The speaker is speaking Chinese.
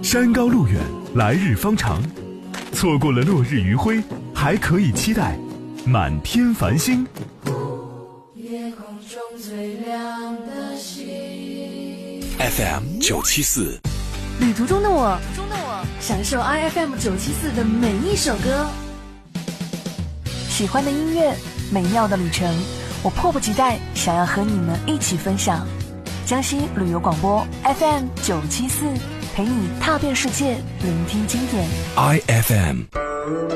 山高路远，来日方长。错过了落日余晖，还可以期待满天繁星。 夜空中最亮的星。 FM 974， 旅途中的我，享受 IFM 974的每一首歌。喜欢的音乐，美妙的旅程，我迫不及待想要和你们一起分享。江西旅游广播 FM 974，陪你踏遍世界，聆听经典。 IFM